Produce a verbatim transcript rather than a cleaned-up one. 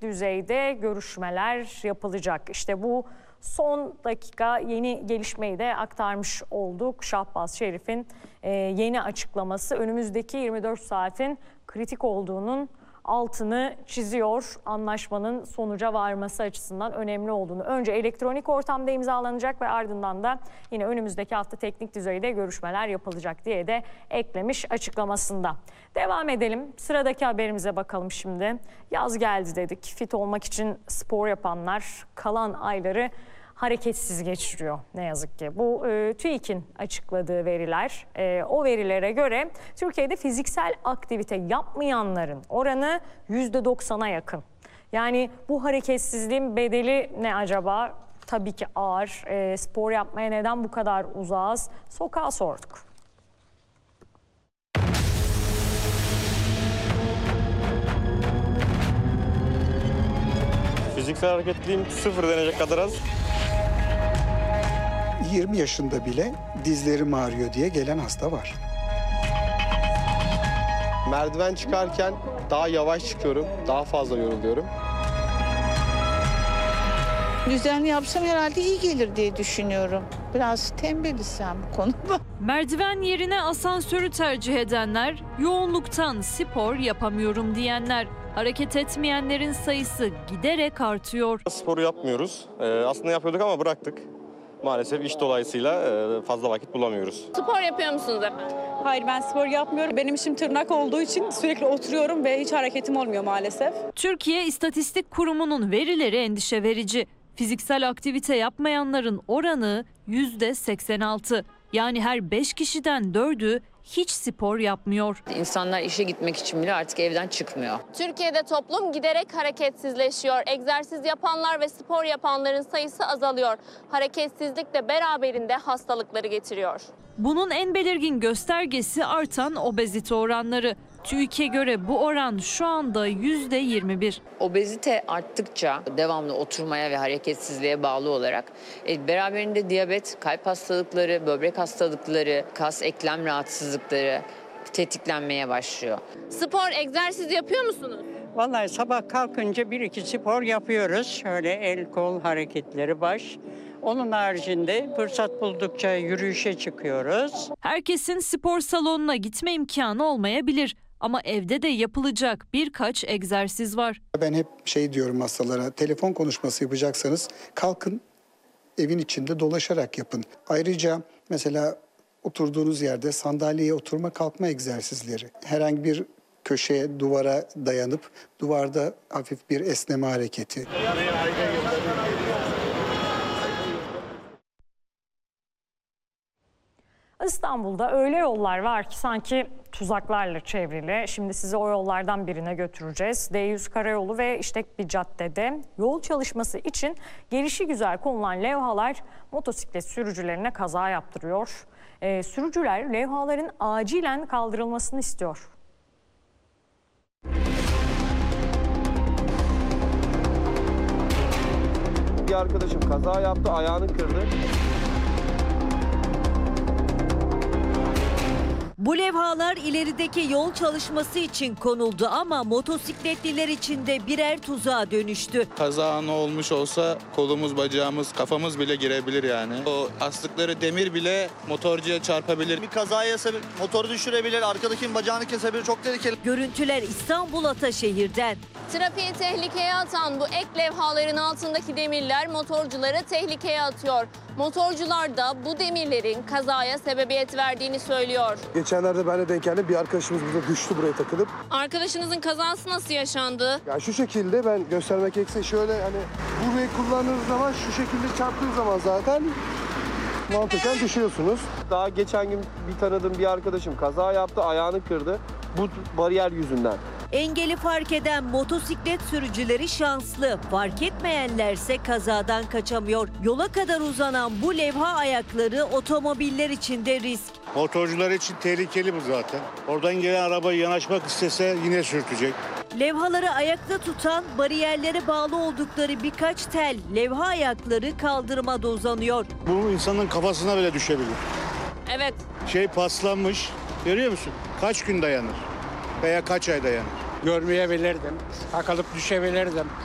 düzeyde görüşmeler yapılacak. İşte bu son dakika yeni gelişmeyi de aktarmış olduk. Şahbaz Şerif'in e, yeni açıklaması önümüzdeki yirmi dört saatin kritik olduğunun altını çiziyor. Anlaşmanın sonuca varması açısından önemli olduğunu. Önce elektronik ortamda imzalanacak ve ardından da yine önümüzdeki hafta teknik düzeyde görüşmeler yapılacak diye de eklemiş açıklamasında. Devam edelim. Sıradaki haberimize bakalım şimdi. Yaz geldi dedik. Fit olmak için spor yapanlar kalan ayları hareketsiz geçiriyor ne yazık ki. Bu e, TÜİK'in açıkladığı veriler. E, o verilere göre Türkiye'de fiziksel aktivite yapmayanların oranı yüzde doksana yakın. Yani bu hareketsizliğin bedeli ne acaba? Tabii ki ağır. E, spor yapmaya neden bu kadar uzağız? Sokağa sorduk. Fiziksel hareketliliğim sıfır denecek kadar az. yirmi yaşında bile dizlerim ağrıyor diye gelen hasta var. Merdiven çıkarken daha yavaş çıkıyorum, daha fazla yoruluyorum. Düzenli yapsam herhalde iyi gelir diye düşünüyorum. Biraz tembelisem bu konuda. Merdiven yerine asansörü tercih edenler, yoğunluktan spor yapamıyorum diyenler. Hareket etmeyenlerin sayısı giderek artıyor. Sporu yapmıyoruz. Ee, aslında yapıyorduk ama bıraktık. Maalesef iş dolayısıyla fazla vakit bulamıyoruz. Spor yapıyor musunuz efendim? Hayır, ben spor yapmıyorum. Benim işim tırnak olduğu için sürekli oturuyorum ve hiç hareketim olmuyor maalesef. Türkiye İstatistik Kurumu'nun verileri endişe verici. Fiziksel aktivite yapmayanların oranı yüzde seksen altı. Yani her beş kişiden dördü hiç spor yapmıyor. İnsanlar işe gitmek için bile artık evden çıkmıyor. Türkiye'de toplum giderek hareketsizleşiyor. Egzersiz yapanlar ve spor yapanların sayısı azalıyor. Hareketsizlik de beraberinde hastalıkları getiriyor. Bunun en belirgin göstergesi artan obezite oranları. TÜİK'e göre bu oran şu anda yüzde yirmi bir. Obezite arttıkça devamlı oturmaya ve hareketsizliğe bağlı olarak e, beraberinde diyabet, kalp hastalıkları, böbrek hastalıkları, kas eklem rahatsızlıkları tetiklenmeye başlıyor. Spor, egzersiz yapıyor musunuz? Vallahi sabah kalkınca bir iki spor yapıyoruz. Şöyle el kol hareketleri, baş. Onun haricinde fırsat buldukça yürüyüşe çıkıyoruz. Herkesin spor salonuna gitme imkanı olmayabilir. Ama evde de yapılacak birkaç egzersiz var. Ben hep şey diyorum hastalara, telefon konuşması yapacaksanız kalkın, evin içinde dolaşarak yapın. Ayrıca mesela oturduğunuz yerde sandalyeye oturma kalkma egzersizleri. Herhangi bir köşeye, duvara dayanıp duvarda hafif bir esneme hareketi. İstanbul'da öyle yollar var ki sanki tuzaklarla çevrili. Şimdi sizi o yollardan birine götüreceğiz. D yüz Karayolu ve işlek bir caddede yol çalışması için gelişigüzel konulan levhalar motosiklet sürücülerine kaza yaptırıyor. Ee, sürücüler levhaların acilen kaldırılmasını istiyor. Bir arkadaşım kaza yaptı, ayağını kırdı. Bu levhalar ilerideki yol çalışması için konuldu ama motosikletliler için de birer tuzağa dönüştü. Kaza anı olmuş olsa kolumuz, bacağımız, kafamız bile girebilir yani. O astıkları demir bile motorcuya çarpabilir. Bir kazaya sebep, motoru düşürebilir, arkadakinin bacağını kesebilir, çok tehlikeli. Görüntüler İstanbul Ataşehir'den. Trafiği tehlikeye atan bu ek levhaların altındaki demirler motorcuları tehlikeye atıyor. Motorcular da bu demirlerin kazaya sebebiyet verdiğini söylüyor. Geçenlerde ben de denk geldim. Bir arkadaşımız burada düştü buraya takılıp. Arkadaşınızın kazası nasıl yaşandı? Ya şu şekilde ben göstermek gerekirse şöyle hani burayı kullandığınız zaman şu şekilde çarptığı zaman zaten mantıken düşüyorsunuz. Daha geçen gün bir tanıdığım bir arkadaşım kaza yaptı, ayağını kırdı. Bu bariyer yüzünden. Engeli fark eden motosiklet sürücüleri şanslı. Fark etmeyenlerse kazadan kaçamıyor. Yola kadar uzanan bu levha ayakları otomobiller için de risk. Motorcular için tehlikeli bu zaten. Oradan gelen araba yanaşmak istese yine sürtecek. Levhaları ayakta tutan, bariyerlere bağlı oldukları birkaç tel levha ayakları kaldırıma uzanıyor. Bu insanın kafasına bile düşebilir. Evet. Şey paslanmış. Görüyor musun? Kaç gün dayanır? Veya kaç ay dayanır? Görmeyebilirdim, takılıp düşebilirdim.